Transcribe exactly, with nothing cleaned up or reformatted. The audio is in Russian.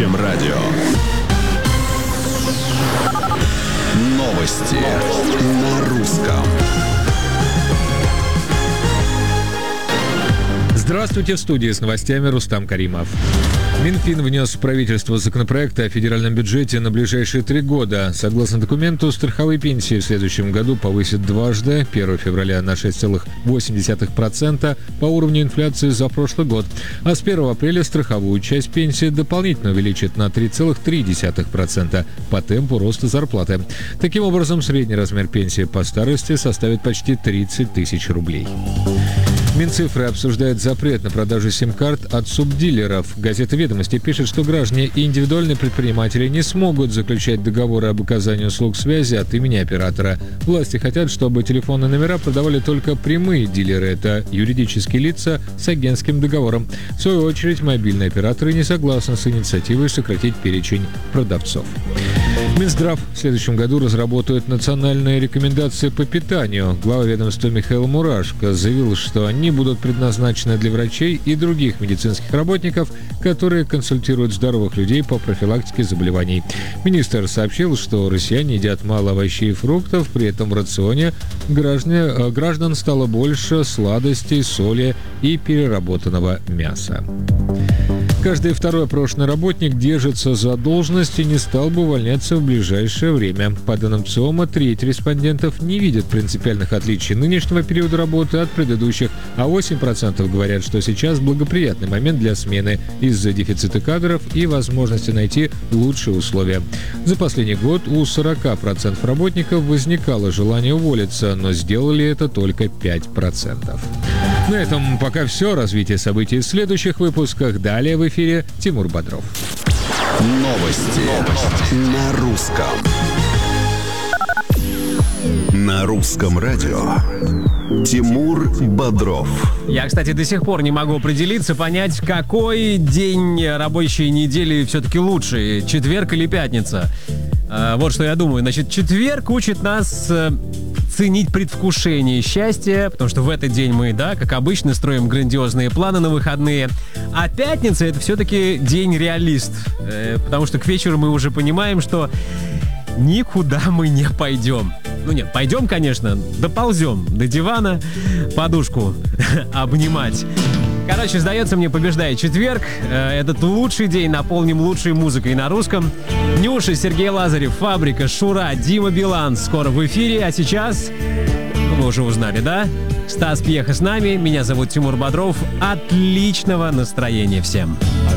настоящем радио. Новости на русском. Здравствуйте, в студии с новостями Рустам Каримов. Минфин внес в правительство законопроект о федеральном бюджете на ближайшие три года. Согласно документу, страховые пенсии в следующем году повысят дважды, первого февраля на шесть целых восемь десятых процента по уровню инфляции за прошлый год, а с первого апреля страховую часть пенсии дополнительно увеличат на три целых три десятых процента по темпу роста зарплаты. Таким образом, средний размер пенсии по старости составит почти тридцать тысяч рублей. Минцифры обсуждает запрет на продажу сим-карт от субдилеров. Газета «Ведомости» пишет, что граждане и индивидуальные предприниматели не смогут заключать договоры об оказании услуг связи от имени оператора. Власти хотят, чтобы телефонные номера продавали только прямые дилеры. Это юридические лица с агентским договором. В свою очередь, мобильные операторы не согласны с инициативой сократить перечень продавцов. Минздрав в следующем году разработает национальные рекомендации по питанию. Глава ведомства Михаил Мурашко заявил, что они будут предназначены для врачей и других медицинских работников, которые консультируют здоровых людей по профилактике заболеваний. Министр сообщил, что россияне едят мало овощей и фруктов, при этом в рационе граждан, граждан стало больше сладостей, соли и переработанного мяса. Каждый второй опрошенный работник держится за должность и не стал бы увольняться в ближайшее время. По данным ЦИОМа, треть респондентов не видят принципиальных отличий нынешнего периода работы от предыдущих, а восемь процентов говорят, что сейчас благоприятный момент для смены из-за дефицита кадров и возможности найти лучшие условия. За последний год у сорок процентов работников возникало желание уволиться, но сделали это только пять процентов. На этом пока все. Развитие событий в следующих выпусках. Далее в эфире Тимур Бодров. Новости, Новости. на русском. На русском радио. Тимур Бодров. Я, кстати, до сих пор не могу определиться, понять, какой день рабочей недели все-таки лучше, четверг или пятница. А, вот что я думаю. Значит, четверг учит нас э, ценить предвкушение счастья, потому что в этот день мы, да, как обычно, строим грандиозные планы на выходные. А пятница — это все-таки день реалист, э, потому что к вечеру мы уже понимаем, что никуда мы не пойдем. Ну нет, пойдем, конечно, доползем до дивана, подушку обнимать. Короче, сдается мне, побеждает четверг. Этот лучший день наполним лучшей музыкой на русском. Нюша, Сергей Лазарев, Фабрика, Шура, Дима Билан скоро в эфире. А сейчас, ну, вы уже узнали, да? Стас Пьеха с нами. Меня зовут Тимур Бодров. Отличного настроения всем.